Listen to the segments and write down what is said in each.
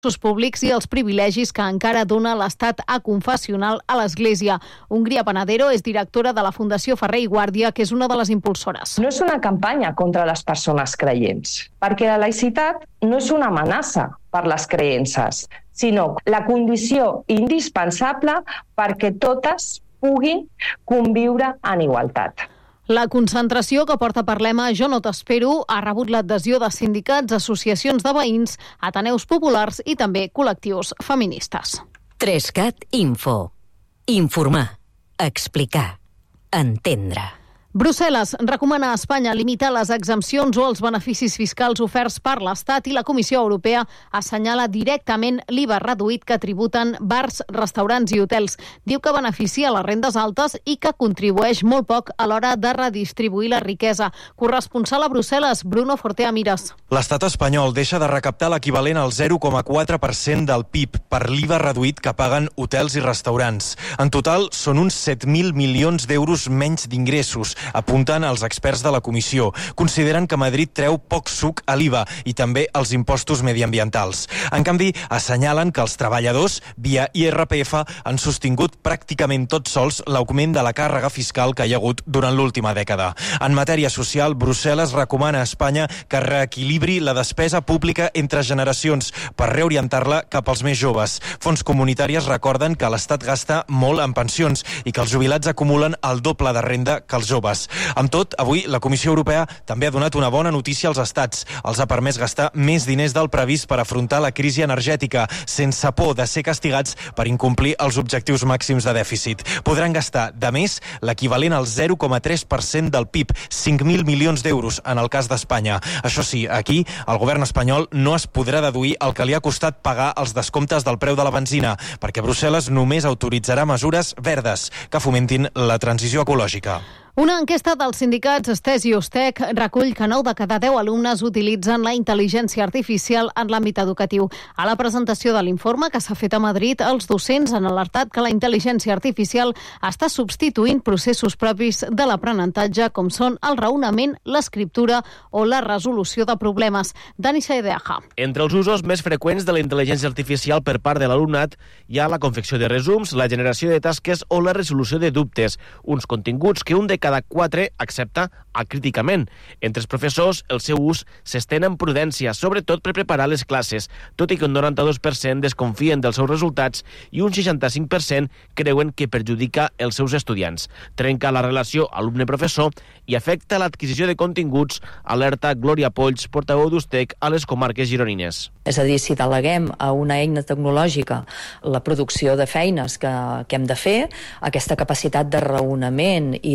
públics i els privilegis que encara dona l'estat aconfessional a l'Església. Hongria Panadero és directora de la Fundació Ferrer i Guàrdia, que és una de les impulsores. No és una campanya contra les persones creients, perquè la laïcitat no és una amenaça per les creences, sinó la condició indispensable perquè totes puguin conviure en igualtat. La concentració que porta per lema Jo no t'espero ha rebut l'adhesió de sindicats, associacions de veïns, ateneus populars i també col·lectius feministes. 3CAT Info. Informar, explicar, entendre. Brussel·les recomana a Espanya limitar les exempcions o els beneficis fiscals oferts per l'Estat i la Comissió Europea assenyala directament l'IVA reduït que tributen bars, restaurants i hotels. Diu que beneficia les rendes altes i que contribueix molt poc a l'hora de redistribuir la riquesa. Corresponsal a Brussel·les, Bruno Fortea Miras. L'estat espanyol deixa de recaptar l'equivalent al 0,4% del PIB per l'IVA reduït que paguen hotels i restaurants. En total, són uns 7.000 milions d'euros menys d'ingressos, apunten els experts de la comissió. Consideren que Madrid treu poc suc a l'IVA i també els impostos mediambientals. En canvi, assenyalen que els treballadors, via IRPF, han sostingut pràcticament tots sols l'augment de la càrrega fiscal que hi ha hagut durant l'última dècada. En matèria social, Brussel·les recomana a Espanya que reequilibri la despesa pública entre generacions per reorientar-la cap als més joves. Fons comunitàries recorden que l'Estat gasta molt en pensions i que els jubilats acumulen el doble de renda que els joves. Amb tot, avui la Comissió Europea també ha donat una bona notícia als estats. Els ha permès gastar més diners del previst per afrontar la crisi energètica, sense por de ser castigats per incomplir els objectius màxims de dèficit. Podran gastar, de més, l'equivalent al 0,3% del PIB, 5.000 milions d'euros en el cas d'Espanya. Això sí, aquí el govern espanyol no es podrà deduir el que li ha costat pagar els descomptes del preu de la benzina, perquè Brussel·les només autoritzarà mesures verdes que fomentin la transició ecològica. Una enquesta dels sindicats STES i USTEC recull que 9 de cada 10 alumnes utilitzen la intel·ligència artificial en l'àmbit educatiu. A la presentació de l'informe que s'ha fet a Madrid, els docents han alertat que la intel·ligència artificial està substituint processos propis de l'aprenentatge, com són el raonament, l'escriptura o la resolució de problemes. Dani Saedeaja. Entre els usos més freqüents de la intel·ligència artificial per part de l'alumnat hi ha la confecció de resums, la generació de tasques o la resolució de dubtes, uns continguts que un de cada 4 accepta acríticament. Entre els professors, el seu ús s'estén amb prudència, sobretot per preparar les classes, tot i que un 92% desconfien dels seus resultats i un 65% creuen que perjudica els seus estudiants. Trenca la relació alumne-professor i afecta l'adquisició de continguts, alerta Glòria Polls, portaveu d'USTEC a les comarques gironines. És a dir, si deleguem a una eina tecnològica la producció de feines que hem de fer, aquesta capacitat de raonament i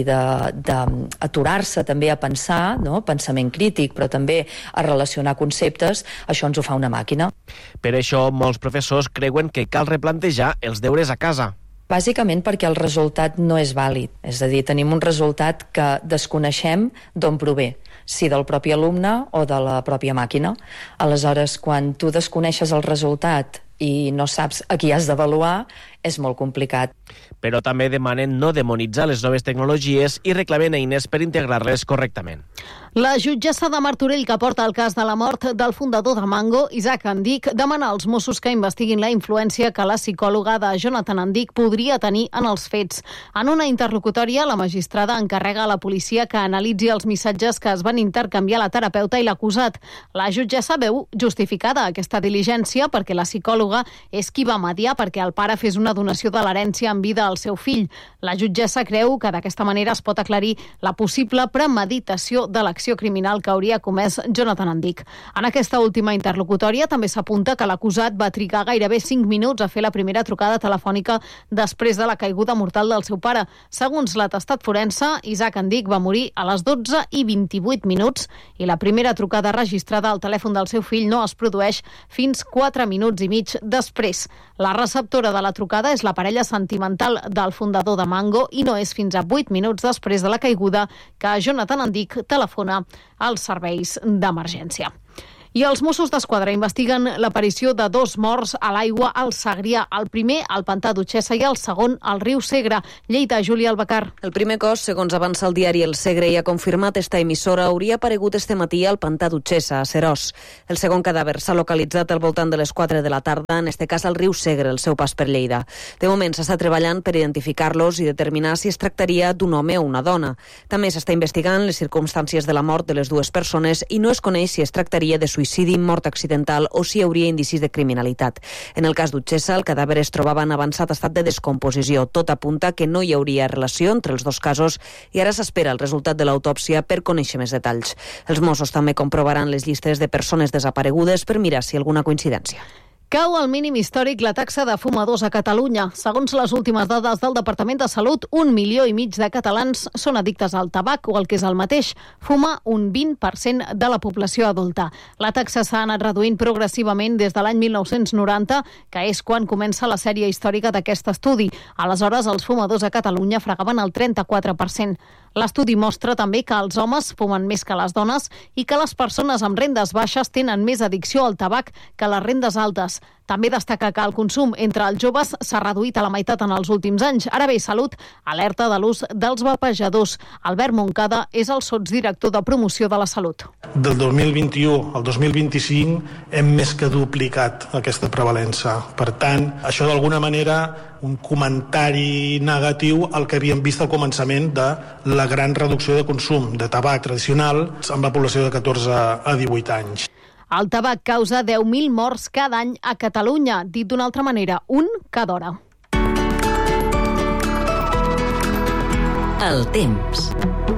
d'aturar-se també a pensar, no? Pensament crític, però també a relacionar conceptes, això ens ho fa una màquina. Per això, molts professors creuen que cal replantejar els deures a casa. Bàsicament perquè el resultat no és vàlid. És a dir, tenim un resultat que desconeixem d'on prové, si del propi alumne o de la pròpia màquina. Aleshores, quan tu desconeixes el resultat i no saps a qui has d'avaluar, és molt complicat. Però també demanen no demonitzar les noves tecnologies i reclamen eines per integrar-les correctament. La jutgessa de Martorell, que porta el cas de la mort del fundador de Mango, Isaac Andic, demana als Mossos que investiguin la influència que la psicòloga de Jonathan Andic podria tenir en els fets. En una interlocutòria, la magistrada encarrega a la policia que analitzi els missatges que es van intercanviar la terapeuta i l'acusat. La jutgessa veu justificada aquesta diligència perquè la psicòloga és qui va mediar perquè el pare fes una donació de l'herència en vida al seu fill. La jutgessa creu que d'aquesta manera es pot aclarir la possible premeditació de l'acció criminal que hauria comès Jonathan Andic. En aquesta última interlocutòria també s'apunta que l'acusat va trigar gairebé 5 minuts a fer la primera trucada telefònica després de la caiguda mortal del seu pare. Segons l'atestat forense, Isaac Andic va morir a les 12:28 i la primera trucada registrada al telèfon del seu fill no es produeix fins 4 minuts i mig després. La receptora de la trucada és la parella sentimental del fundador de Mango i no és fins a 8 minuts després de la caiguda que Jonathan Andic telefona als serveis d'emergència. I els Mossos d'Esquadra investiguen l'aparició de 2 morts a l'aigua al Segrià. El primer, al pantà d'Utxessa, i el segon, al riu Segre. Lleida, Júlia Albacar. El primer cos, segons avança el diari El Segre i ha confirmat esta emissora, hauria aparegut este matí al pantà d'Utxessa, a Seròs. El segon cadàver s'ha localitzat al voltant de les 4 de la tarda, en este cas al riu Segre, el seu pas per Lleida. De moment s'està treballant per identificar-los i determinar si es tractaria d'un home o una dona. També s'està investigant les circumstàncies de la mort de les dues persones i no es coneix si es tractaria de suïcidi, mort accidental o si hi hauria indicis de criminalitat. En el cas d'Utxessa, el cadàver es trobava en avançat estat de descomposició. Tot apunta que no hi hauria relació entre els dos casos i ara s'espera el resultat de l'autòpsia per conèixer més detalls. Els Mossos també comprovaran les llistes de persones desaparegudes per mirar si hi ha alguna coincidència. Cau al mínim històric la taxa de fumadors a Catalunya. Segons les últimes dades del Departament de Salut, 1,5 milió de catalans són addictes al tabac o el que és el mateix, fuma un 20% de la població adulta. La taxa s'ha anat reduint progressivament des de l'any 1990, que és quan comença la sèrie històrica d'aquest estudi. Aleshores, els fumadors a Catalunya fregaven el 34%. L'estudi mostra també que els homes fumen més que les dones i que les persones amb rendes baixes tenen més addicció al tabac que les rendes altes. També destaca que el consum entre els joves s'ha reduït a la meitat en els últims anys. Ara bé, Salut alerta de l'ús dels vapejadors. Albert Moncada és el sotsdirector de promoció de la salut. Del 2021 al 2025 hem més que duplicat aquesta prevalença. Per tant, això d'alguna manera un comentari negatiu al que havíem vist al començament de la gran reducció de consum de tabac tradicional amb la població de 14 a 18 anys. El tabac causa 10.000 morts cada any a Catalunya. Dit d'una altra manera, un cada hora. El temps.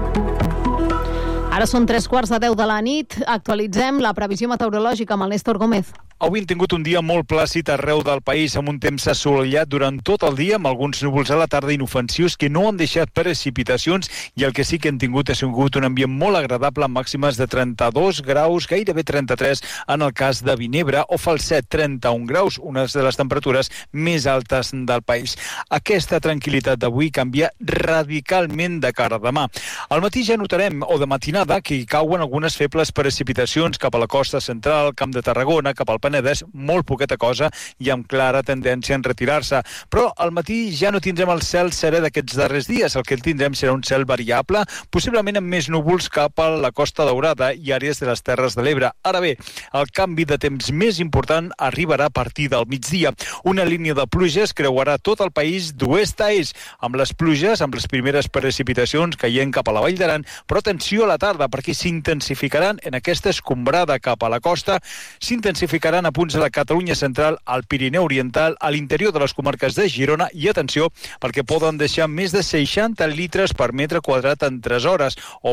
Ara són 3:15 de la nit. Actualitzem la previsió meteorològica amb el Néstor Gómez. Avui hem tingut un dia molt plàcid arreu del país, amb un temps assolellat durant tot el dia, amb alguns núvols a la tarda inofensius que no han deixat precipitacions, i el que sí que hem tingut ha sigut un ambient molt agradable, amb màximes de 32 graus, gairebé 33 en el cas de Vinebre, o Falset, 31 graus, una de les temperatures més altes del país. Aquesta tranquil·litat d'avui canvia radicalment de cara a demà. Al matí ja notarem, o de matinada, que hi cauen algunes febles precipitacions cap a la costa central, Camp de Tarragona, cap al Penedès, molt poqueta cosa i amb clara tendència en retirar-se. Però al matí ja no tindrem el cel serè d'aquests darrers dies. El que tindrem serà un cel variable, possiblement amb més núvols cap a la Costa Daurada i àrees de les Terres de l'Ebre. Ara bé, el canvi de temps més important arribarà a partir del migdia. Una línia de pluges creuarà tot el país d'oest a est, amb les pluges, amb les primeres precipitacions caient cap a la Vall d'Aran, però atenció a la tarda, perquè s'intensificaran en aquesta escombrada cap a la costa, s'intensificaran a punts de la Catalunya central, al Pirineu oriental, a l'interior de les comarques de Girona, i atenció, perquè poden deixar més de 60 litres per metre quadrat en 3 hores, o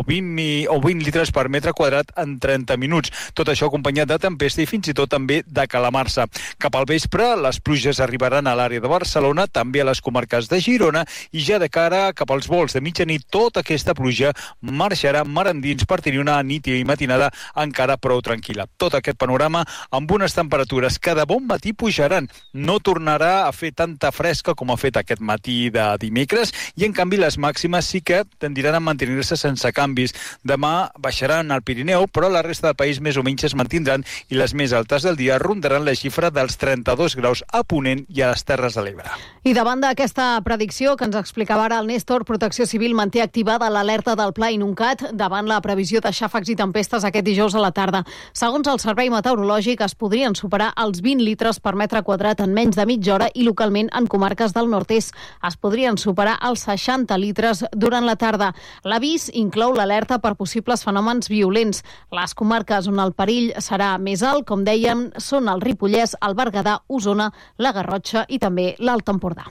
20 litres per metre quadrat en 30 minuts. Tot això acompanyat de tempesta i fins i tot també de calamarsa. Cap al vespre, les pluges arribaran a l'àrea de Barcelona, també a les comarques de Girona, i ja de cara cap als vols de mitjanit, tota aquesta pluja marxarà mar endins per tenir una nit i matinada encara prou tranquil·la. Tot aquest panorama amb unes temperatures que de bon matí pujaran. No tornarà a fer tanta fresca com ha fet aquest matí de dimecres, i en canvi les màximes sí que tendiran a mantenir-se sense canvis. Demà baixaran al Pirineu, però la resta del país més o menys es mantindran, i les més altes del dia rondaran la xifra dels 32 graus a Ponent i a les Terres de l'Ebre. I davant d'aquesta predicció que ens explicava ara el Néstor, Protecció Civil manté activada l'alerta del Pla Inuncat davant la previsió de xàfecs i tempestes aquest dijous a la tarda. Segons el Servei Meteorològic, es podrien superar els 20 litres per metre quadrat en menys de mitja hora, i localment en comarques del nord-est es podrien superar els 60 litres durant la tarda. L'avís inclou l'alerta per possibles fenòmens violents. Les comarques on el perill serà més alt, com dèiem, són el Ripollès, el Berguedà, Osona, la Garrotxa i també l'Alt Empordà.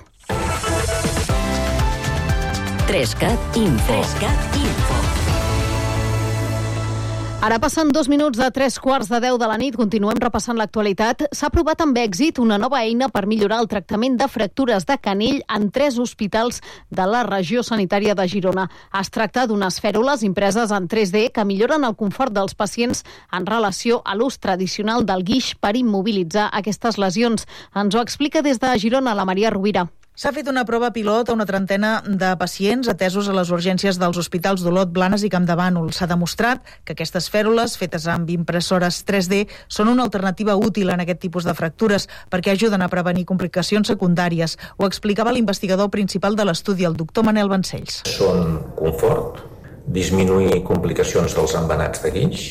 3CAT Info. Ara passen 2 minuts de 3:15 de la nit. Continuem repassant l'actualitat. S'ha aprovat amb èxit una nova eina per millorar el tractament de fractures de canell en 3 hospitals de la regió sanitària de Girona. Es tracta d'unes fèrules impreses en 3D que milloren el confort dels pacients en relació a l'ús tradicional del guix per immobilitzar aquestes lesions. Ens ho explica des de Girona la Maria Rovira. S'ha fet una prova pilot a una trentena de pacients atesos a les urgències dels hospitals d'Olot, Blanes i Campdevànol. S'ha demostrat que aquestes fèrules, fetes amb impressores 3D, són una alternativa útil en aquest tipus de fractures perquè ajuden a prevenir complicacions secundàries. Ho explicava l'investigador principal de l'estudi, el doctor Manel Vancells. Són confort, disminuir complicacions dels embenats de guix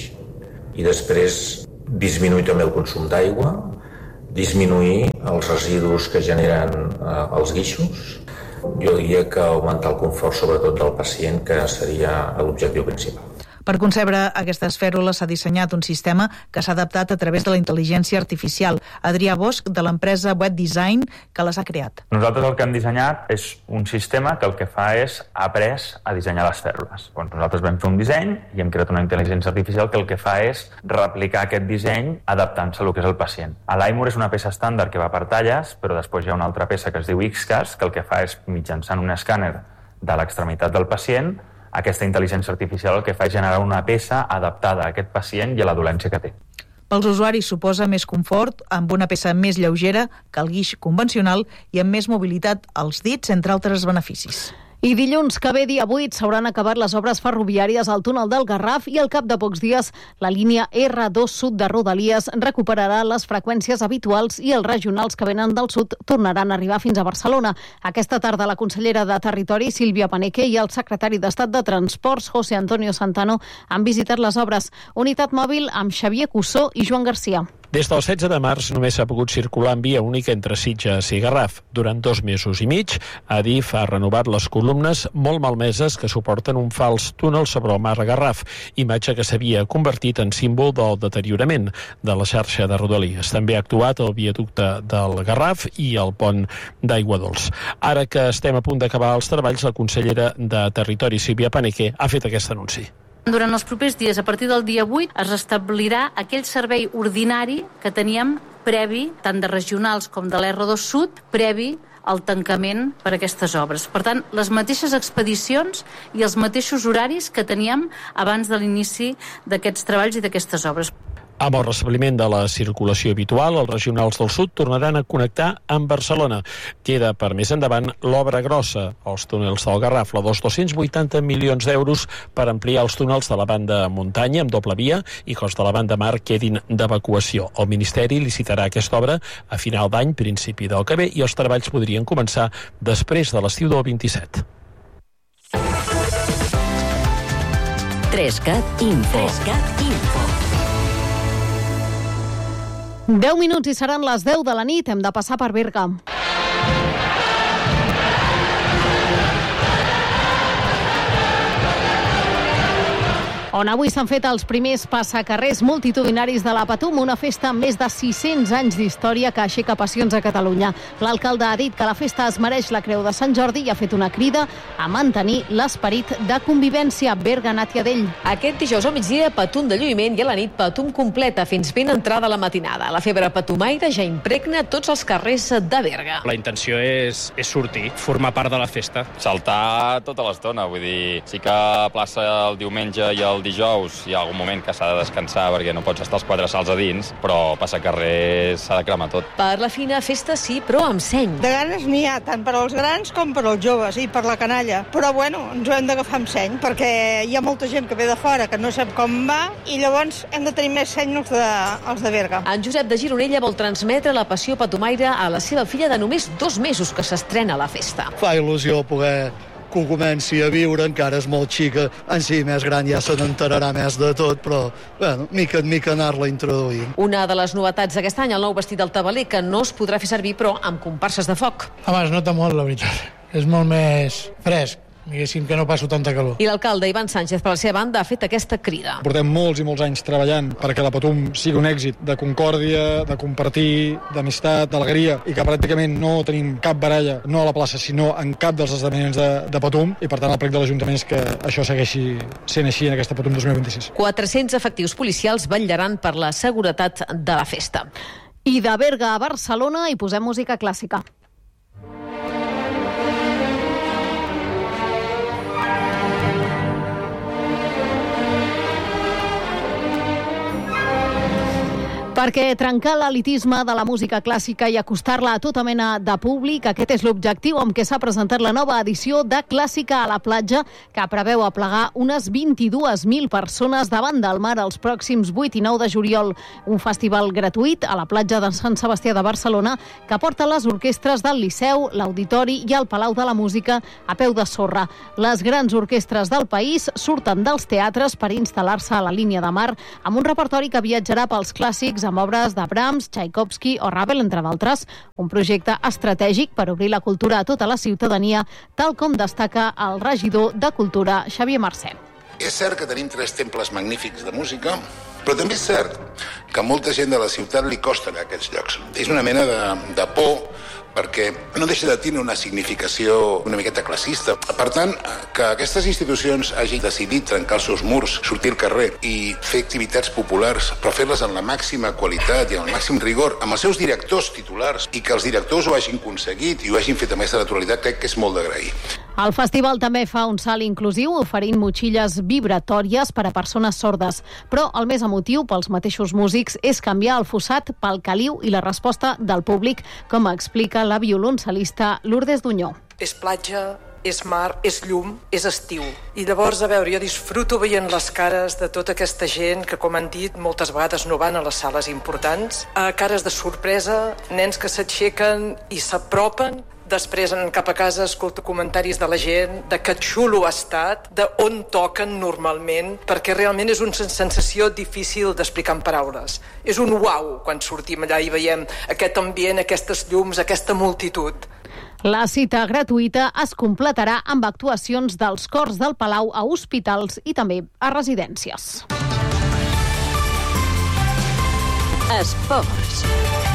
i després disminuir també el consum d'aigua, disminuir els residus que generen els guixos. Jo diria que augmentar el confort sobretot del pacient, que seria l'objectiu principal. Per concebre aquestes fèrules s'ha dissenyat un sistema que s'ha adaptat a través de la intel·ligència artificial. Adrià Bosch, de l'empresa Web Design, que les ha creat. Nosaltres el que hem dissenyat és un sistema que el que fa és après a dissenyar les fèrules. Doncs nosaltres vam fer un disseny i hem creat una intel·ligència artificial que el que fa és replicar aquest disseny adaptant-se al que és el pacient. L'AIMUR és una peça estàndard que va per talles, però després hi ha una altra peça que es diu XCAS, que el que fa és, mitjançant un escàner de l'extremitat del pacient, aquesta intel·ligència artificial el que fa és generar una peça adaptada a aquest pacient i a la dolència que té. Pels usuaris suposa més confort, amb una peça més lleugera que el guix convencional i amb més mobilitat als dits, entre altres beneficis. I dilluns que ve, dia 8, s'hauran acabat les obres ferroviàries al túnel del Garraf i al cap de pocs dies la línia R2 Sud de Rodalies recuperarà les freqüències habituals i els regionals que venen del sud tornaran a arribar fins a Barcelona. Aquesta tarda la consellera de Territori, Sílvia Paneque, i el secretari d'Estat de Transports, José Antonio Santano, han visitat les obres. Unitat mòbil amb Xavier Cussó i Joan Garcia. Des del 16 de març només s'ha pogut circular en via única entre Sitges i Garraf. Durant 2 mesos i mig, Adif ha renovat les columnes molt malmeses que suporten un fals túnel sobre el mar Garraf, imatge que s'havia convertit en símbol del deteriorament de la xarxa de Rodalies. També ha actuat el viaducte del Garraf i el pont d'Aigua Dols. Ara que estem a punt d'acabar els treballs, la consellera de Territori, Sílvia Paneque, ha fet aquest anunci. Durant els propers dies, a partir del dia 8, es restablirà aquell servei ordinari que teníem previ, tant de regionals com de l'R2 Sud, previ al tancament per a aquestes obres. Per tant, les mateixes expedicions i els mateixos horaris que teníem abans de l'inici d'aquests treballs i d'aquestes obres. Amb el restabliment de la circulació habitual, els regionals del sud tornaran a connectar amb Barcelona. Queda per més endavant l'obra grossa, els túnels del Garraf, la dels 280 milions d'euros per ampliar els túnels de la banda muntanya amb doble via i que els de la banda mar quedin d'evacuació. El Ministeri licitarà aquesta obra a final d'any, principi del que ve, i els treballs podrien començar després de l'estiu del 27. 3CAT Info. 10 minuts i seran les 10 de la nit. Hem de passar per Berga. On avui s'han fet els primers passacarrers multitudinaris de la Patum, una festa amb més de 600 anys d'història que aixeca passions a Catalunya. L'alcalde ha dit que la festa es mereix la Creu de Sant Jordi i ha fet una crida a mantenir l'esperit de convivència. Berga, Nàtia Dell. Aquest dijous al migdia, Patum de lluïment i a la nit Patum completa fins ben entrada la matinada. La febre patumaire ja impregna tots els carrers de Berga. La intenció és sortir, formar part de la festa. Saltar tota l'estona, vull dir, sí que a plaça el diumenge i el dijous hi ha algun moment que s'ha de descansar perquè no pots estar els 4 salts a dins, però passar carrer s'ha de cremar tot. Per la fina festa sí, però amb seny. De ganes n'hi ha, tant per als grans com per als joves i per la canalla. Però bueno, ens ho hem d'agafar amb seny, perquè hi ha molta gent que ve de fora que no sap com va i llavors hem de tenir més seny els de Berga. En Josep de Gironella vol transmetre la passió patumaire a la seva filla de només 2 mesos que s'estrena a la festa. Fa il·lusió poder que ho comenci a viure, encara és molt xica, en si més gran ja se n'enterarà més de tot, però, bueno, mica en mica anar-la introduint. Una de les novetats d'aquest any, el nou vestit del tabaler, que no es podrà fer servir, però amb comparses de foc. Home, es nota molt, la veritat. És molt més fresc. Diguéssim que no passo tanta calor. I l'alcalde Ivan Sánchez, per la seva banda, ha fet aquesta crida. Portem molts i molts anys treballant perquè la Patum sigui un èxit de concòrdia, de compartir, d'amistat, d'alegria, i que pràcticament no tenim cap baralla, no a la plaça, sinó en cap dels esdeveniments de Patum, i per tant el plec de l'Ajuntament és que això segueixi sent així en aquesta Patum 2026. 400 efectius policials vetllaran per la seguretat de la festa. I de Berga a Barcelona hi posem música clàssica. Perquè trencar l'elitisme de la música clàssica i acostar-la a tota mena de públic, aquest és l'objectiu amb què s'ha presentat la nova edició de Clàssica a la platja, que preveu aplegar unes 22.000 persones davant del mar els pròxims 8 i 9 de juliol. Un festival gratuït a la platja de Sant Sebastià de Barcelona que porta les orquestres del Liceu, l'Auditori i el Palau de la Música a peu de sorra. Les grans orquestres del país surten dels teatres per instal·lar-se a la línia de mar amb un repertori que viatjarà pels clàssics amb obres de Brahms, Tchaikovsky o Ravel, entre d'altres. Un projecte estratègic per obrir la cultura a tota la ciutadania, tal com destaca el regidor de Cultura, Xavier Mercè. És cert que tenim 3 temples magnífics de música, però també és cert que a molta gent de la ciutat li costa anar a aquests llocs. És una mena de por, perquè no deixa de tenir una significació una miqueta classista. Per tant, que aquestes institucions hagin decidit trencar els seus murs, sortir al carrer i fer activitats populars, però fer-les en la màxima qualitat i amb el màxim rigor, amb els seus directors titulars, i que els directors ho hagin aconseguit i ho hagin fet amb aquesta naturalitat, crec que és molt d'agrair. El festival també fa un salt inclusiu, oferint motxilles vibratòries per a persones sordes. Però el més emotiu pels mateixos músics és canviar el fossat pel caliu i la resposta del públic, com explica la violoncel·lista Lourdes Dunyó. És platja, és mar, és llum, és estiu. I llavors, a veure, jo disfruto veient les cares de tota aquesta gent que, com han dit, moltes vegades no van a les sales importants, cares de sorpresa, nens que s'aixequen i s'apropen. Després anen cap a casa, escolto comentaris de la gent, de que xulo ha estat, de on toquen normalment, perquè realment és una sensació difícil d'explicar en paraules. És un uau quan sortim allà i veiem aquest ambient, aquestes llums, aquesta multitud. La cita gratuïta es completarà amb actuacions dels cors del Palau a hospitals i també a residències. Esports.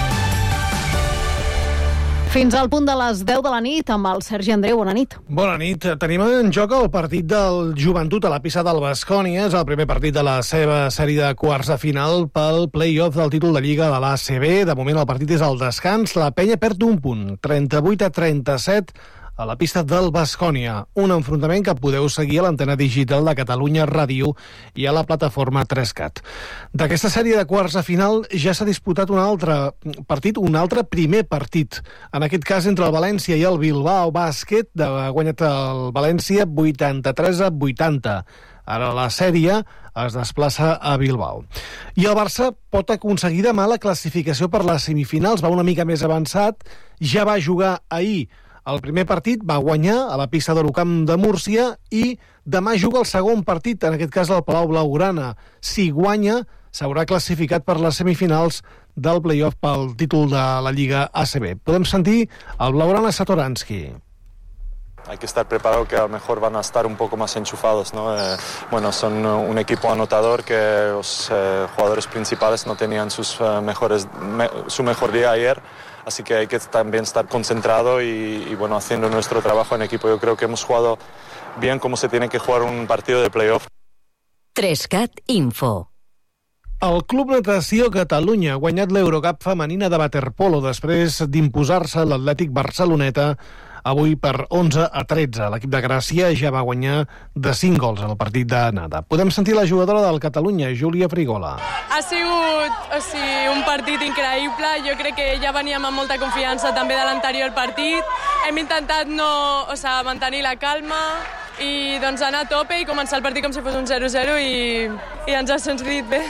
Fins al punt de les 10 de la nit amb el Sergi Andreu. Bona nit. Bona nit. Tenim en joc el partit del Joventut a la pista del Baskonia. És el primer partit de la seva sèrie de quarts de final pel play-off del títol de Lliga de l'ACB. De moment el partit és al descans. La penya perd un punt, 38-37, a la pista del Baskonia. Un enfrontament que podeu seguir a l'antena digital de Catalunya Ràdio i a la plataforma 3CAT. D'aquesta sèrie de quarts de final ja s'ha disputat un altre primer partit. En aquest cas entre el València i el Bilbao Bàsquet. Ha guanyat el València 83-80. Ara la sèrie es desplaça a Bilbao. I el Barça pot aconseguir demà la classificació per les semifinals. Va una mica més avançat. Ja va jugar ahir el primer partit, va guanyar a la pista d'Eurocamp de Múrcia i demà juga el segon partit, en aquest cas al Palau Blaugrana. Si guanya, s'haurà classificat per les semifinals del play-off pel títol de la Lliga ACB. Podem sentir el Blaugrana Satoransky. Hay que estar preparado que a lo mejor van a estar un poco más enchufados, ¿no? Son un equipo anotador que los jugadores principales no tenían su mejor día ayer, así que hay que también estar concentrado y haciendo nuestro trabajo en equipo. Yo creo que hemos jugado bien como se tiene que jugar un partido de playoff. 3CAT Info. El Club Natació Catalunya ha guanyat l'Eurocup femenina de waterpolo després d'imposar-se l'Atlètic Barceloneta avui per 11-13. L'equip de Gràcia ja va guanyar de 5 gols al partit d'anada. Podem sentir la jugadora del Catalunya, Júlia Frigola. Ha sigut un partit increïble. Jo crec que ja veníem amb molta confiança també de l'anterior partit. Hem intentat mantenir la calma i anar a tope i començar el partit com si fos un 0-0 i ens ha sentit bé.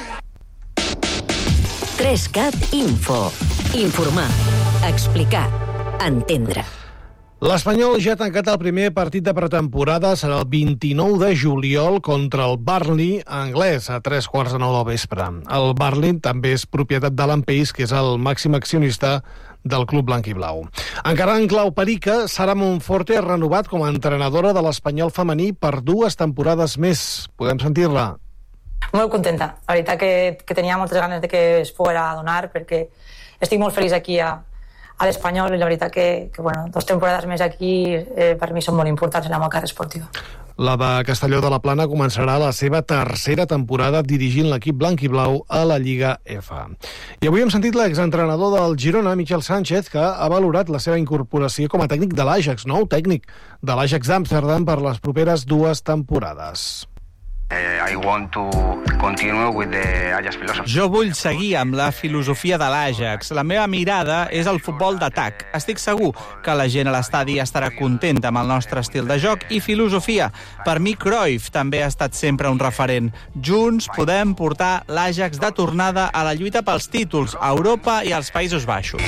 3CAT Info. Informar, explicar, entendre. L'Espanyol ja ha tancat el primer partit de pretemporada. Serà el 29 de juliol contra el Burnley anglès a 3:15 del vespre. El Burnley també és propietat d'Alan Pace, que és el màxim accionista del club blanc i blau. Encara en clau perica, Sara Monforte ha renovat com a entrenadora de l'Espanyol femení per 2 temporades més. Podem sentir-la. Molt contenta. La veritat que tenia moltes ganes de que es poguera donar, perquè estic molt feliç aquí a l'Espanyol i la veritat que 2 temporades més aquí per mi són molt importants en la meva carrera esportiva. La de Castelló de la Plana començarà la seva tercera temporada dirigint l'equip blanc i blau a la Lliga F. I avui hem sentit l'exentrenador del Girona, Miquel Sánchez, que ha valorat la seva incorporació com a tècnic de l'Ajax, nou tècnic de l'Ajax d'Amsterdam per les properes 2 temporades. I want to continue with the Ajax philosophy. Jo vull seguir amb la filosofia de l'Ajax. La meva mirada és el futbol d'atac. Estic segur que la gent a l'estadi estarà contenta amb el nostre estil de joc i filosofia. Per mi, Cruyff també ha estat sempre un referent. Junts podem portar l'Ajax de tornada a la lluita pels títols a Europa i als Països Baixos.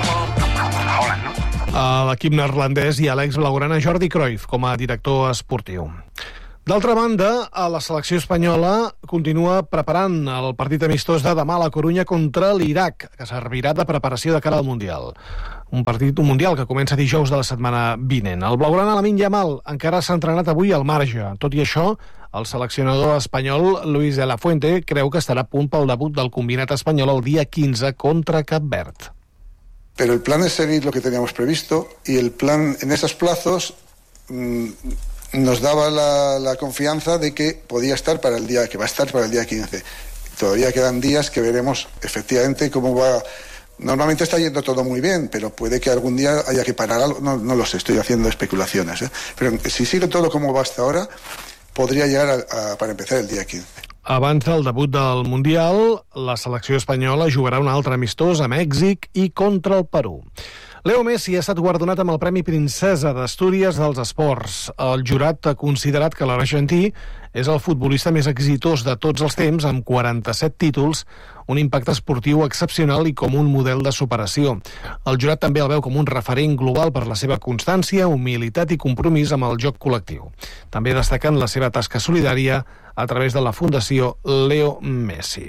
A l'equip neerlandès hi ha l'ex blaugrana Jordi Cruyff com a director esportiu. D'altra banda, la selecció espanyola continua preparant el partit amistós de demà a la Corunya contra l'Iraq, que servirà de preparació de cara al Mundial. Un mundial que comença dijous de la setmana vinent. El blaugrana Lamine Yamal encara s'ha entrenat avui al marge. Tot i això, el seleccionador espanyol Luis de la Fuente creu que estarà a punt pel debut del combinat espanyol el dia 15 contra Cap Verd. Pero el plan es seguir lo que teníamos previsto y el plan en esos plazos nos daba la confianza de que podía estar para el día, que va a estar para el día 15. Todavía quedan días que veremos efectivamente cómo va. Normalmente está yendo todo muy bien, pero puede que algún día haya que parar algo. No lo sé, estoy haciendo especulaciones. Pero si sigue todo como va hasta ahora, podría llegar para empezar el día 15. Abans del debut del Mundial, la selecció espanyola jugarà un altre amistós a Mèxic i contra el Perú. Leo Messi ha estat guardonat amb el Premi Princesa d'Astúries dels Esports. El jurat ha considerat que l'argentí és el futbolista més exitós de tots els temps, amb 47 títols, un impacte esportiu excepcional i com un model de superació. El jurat també el veu com un referent global per la seva constància, humilitat i compromís amb el joc col·lectiu. També destaquen la seva tasca solidària a través de la Fundació Leo Messi.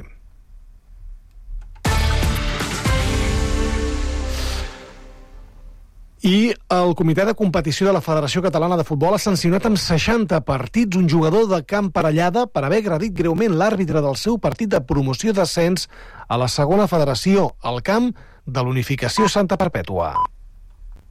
I el comitè de competició de la Federació Catalana de Futbol ha sancionat amb 60 partits un jugador de Camp Parellada per haver agredit greument l'àrbitre del seu partit de promoció d'ascens a la segona federació, al camp de l'Unificació Santa Perpètua.